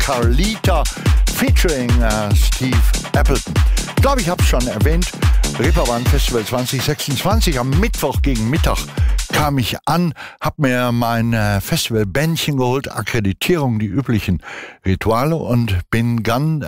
Carlita featuring Steve Appleton. Ich glaube, ich habe es schon erwähnt. Reeperbahn Festival 2026 am Mittwoch gegen Mittag kam ich an, habe mir mein Festivalbändchen geholt, Akkreditierung, die üblichen Rituale und bin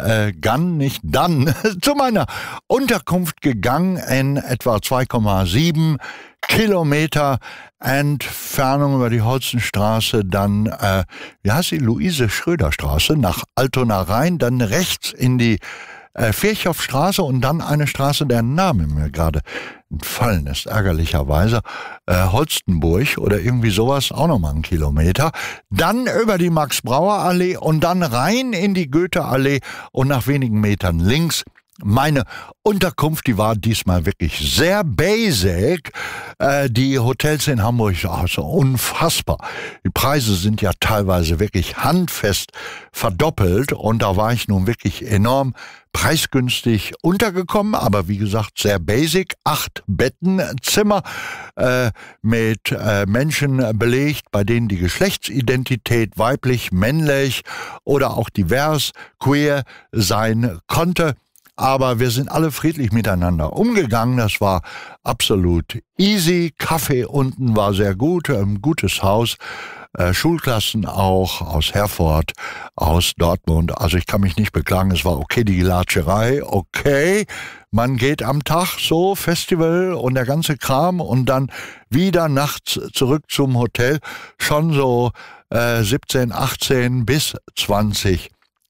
zu meiner Unterkunft gegangen in etwa 2,7 Kilometer Entfernung über die Holzenstraße, dann, wie heißt die, Luise-Schröder-Straße, nach Altona rein, dann rechts in die Virchowstraße und dann eine Straße, deren Name mir gerade entfallen ist, ärgerlicherweise, Holstenburg oder irgendwie sowas, auch nochmal 1 Kilometer, dann über die Max-Brauer-Allee und dann rein in die Goethe-Allee und nach wenigen Metern links. Meine Unterkunft, die war diesmal wirklich sehr basic. Die Hotels in Hamburg, so unfassbar. Die Preise sind ja teilweise wirklich handfest verdoppelt und da war ich nun wirklich enorm preisgünstig untergekommen, aber wie gesagt sehr basic. 8 Bettenzimmer mit Menschen belegt, bei denen die Geschlechtsidentität weiblich, männlich oder auch divers, queer sein konnte. Aber wir sind alle friedlich miteinander umgegangen. Das war absolut easy. Kaffee unten war sehr gut, ein gutes Haus. Schulklassen auch aus Herford, aus Dortmund. Also ich kann mich nicht beklagen, es war okay, die Latscherei, okay. Man geht am Tag so, Festival und der ganze Kram und dann wieder nachts zurück zum Hotel. Schon so 17, 18 bis 20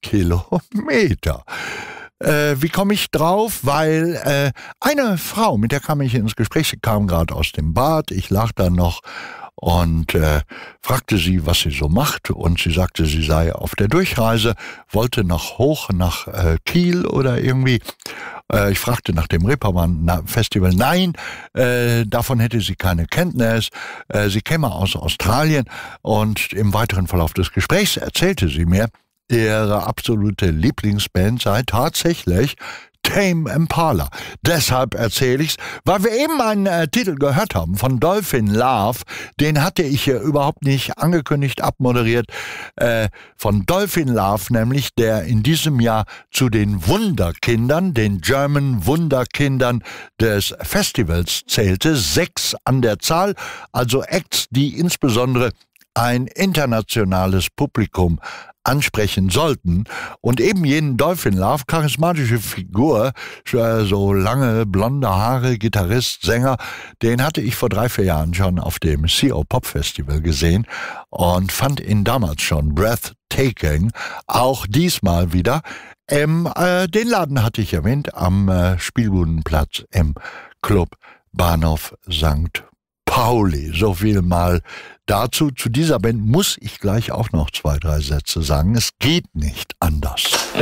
Kilometer. Wie komme ich drauf? Weil eine Frau, mit der kam ich ins Gespräch, sie kam gerade aus dem Bad, ich lag da noch und fragte sie, was sie so macht und sie sagte, sie sei auf der Durchreise, wollte noch hoch nach Kiel oder irgendwie. Ich fragte nach dem Reeperbahn-Festival. Nein, davon hätte sie keine Kenntnis. Sie käme aus Australien und im weiteren Verlauf des Gesprächs erzählte sie mir, ihre absolute Lieblingsband sei tatsächlich Tame Impala. Deshalb erzähle ich's, weil wir eben einen Titel gehört haben von Dolphin Love, den hatte ich hier überhaupt nicht angekündigt, abmoderiert, von Dolphin Love, nämlich der in diesem Jahr zu den Wunderkindern, den German Wunderkindern des Festivals zählte, 6 an der Zahl, also Acts, die insbesondere ein internationales Publikum ansprechen sollten und eben jenen Dolphin Love, charismatische Figur, so lange blonde Haare, Gitarrist, Sänger, den hatte ich vor 3-4 Jahren schon auf dem CO Pop Festival gesehen und fand ihn damals schon breathtaking, auch diesmal wieder. Den Laden hatte ich erwähnt, am Spielbudenplatz im Club Bahnhof St. Pauli. So viel mal dazu. Zu dieser Band muss ich gleich auch noch 2-3 Sätze sagen. Es geht nicht anders.